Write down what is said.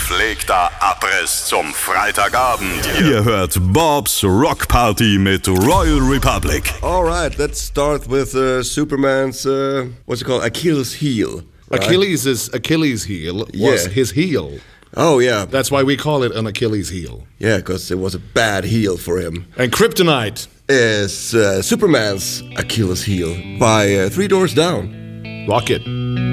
Gepflegter Abriss zum Freitagabend. Ihr hört Bob's Rock Party mit Royal Republic. Alright, let's start with Superman's, what's it called, Achilles heel. Right? Achilles' heel was his heel. Oh, yeah. That's why we call it an Achilles heel. Yeah, because it was a bad heel for him. And Kryptonite Is Superman's Achilles heel by Three Doors Down. Rock it.